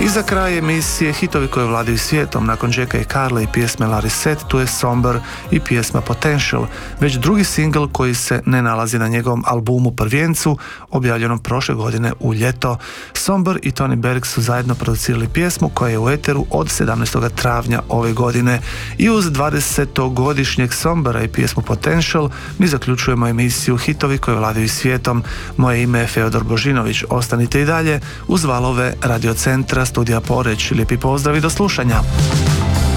I za kraj emisije hitovi koje vladaju svijetom. Nakon Jacka i Carle i pjesme Larry Set, tu je Somber i pjesma Potential, već drugi singl koji se ne nalazi na njegovom albumu Prvijencu, objavljenom prošle godine u ljeto. Somber i Tony Berg su zajedno producirali pjesmu koja je u eteru od 17. travnja ove godine. I uz 20-godišnjeg Sombera i pjesmu Potential mi zaključujemo emisiju hitovi koje vladaju svijetom. Moje ime je Feodor Božinović. Ostanite i dalje uz valove Radio Centra Studija Poreč. Lijepi pozdrav i do slušanja.